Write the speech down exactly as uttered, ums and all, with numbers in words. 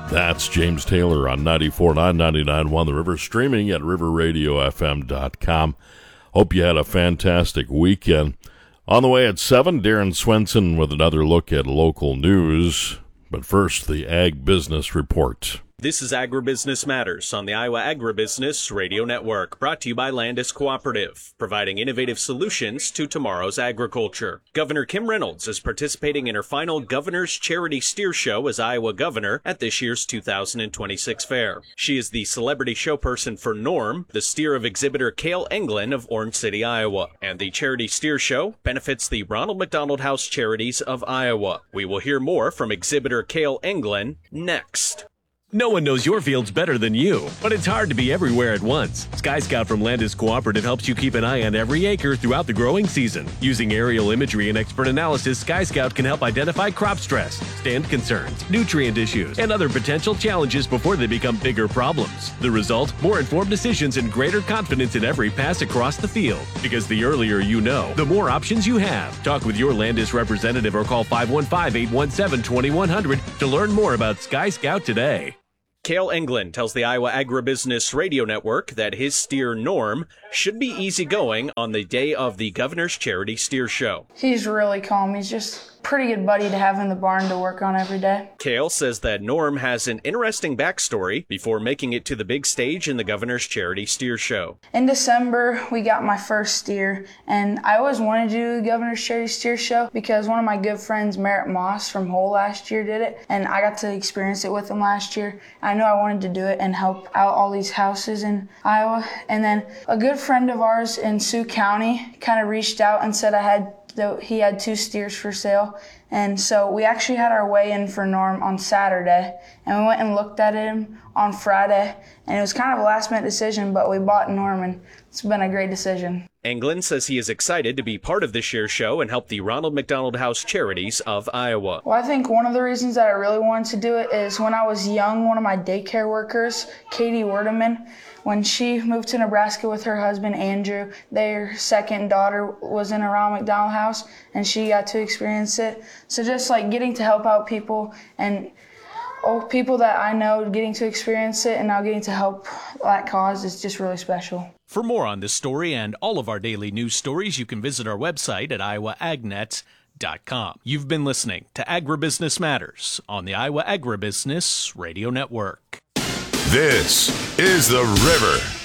That's James Taylor on ninety-four point nine, ninety-nine point one The River, streaming at river radio f m dot com. Hope you had a fantastic weekend. On the way at seven, Darren Swenson with another look at local news. But first, the Ag Business Report. This is Agribusiness Matters on the Iowa Agribusiness Radio Network, brought to you by Landis Cooperative, providing innovative solutions to tomorrow's agriculture. Governor Kim Reynolds is participating in her final Governor's Charity Steer Show as Iowa Governor at this year's two thousand twenty-six fair. She is the celebrity showperson for Norm, the steer of exhibitor Cale Englund of Orange City, Iowa. And the Charity Steer Show benefits the Ronald McDonald House Charities of Iowa. We will hear more from exhibitor Cale Englund next. No one knows your fields better than you, but it's hard to be everywhere at once. Sky Scout from Landis Cooperative helps you keep an eye on every acre throughout the growing season. Using aerial imagery and expert analysis, Sky Scout can help identify crop stress, stand concerns, nutrient issues, and other potential challenges before they become bigger problems. The result? More informed decisions and greater confidence in every pass across the field. Because the earlier you know, the more options you have. Talk with your Landis representative or call five one five, eight one seven, two one zero zero to learn more about Sky Scout today. Cale Englund tells the Iowa Agribusiness Radio Network that his steer Norm should be easygoing on the day of the Governor's Charity Steer Show. He's really calm. He's just a pretty good buddy to have in the barn to work on every day. Cale says that Norm has an interesting backstory before making it to the big stage in the Governor's Charity Steer Show. In December, we got my first steer, and I always wanted to do the Governor's Charity Steer Show because one of my good friends, Merritt Moss from Hull last year, did it, and I got to experience it with him last year. I knew I wanted to do it and help out all these houses in Iowa. And then a good friend of ours in Sioux County kind of reached out and said I had he had two steers for sale. And so we actually had our weigh-in for Norm on Saturday, and we went and looked at him on Friday, and it was kind of a last-minute decision, but we bought Norm, and it's been a great decision. Englund says he is excited to be part of this year's show and help the Ronald McDonald House Charities of Iowa. Well, I think one of the reasons that I really wanted to do it is when I was young, one of my daycare workers, Katie Werdeman, when she moved to Nebraska with her husband, Andrew, their second daughter was in a Ronald McDonald House, and she got to experience it. So just like getting to help out people and oh, people that I know getting to experience it and now getting to help that cause is just really special. For more on this story and all of our daily news stories, you can visit our website at iowa agnet dot com. You've been listening to Agribusiness Matters on the Iowa Agribusiness Radio Network. This is The River.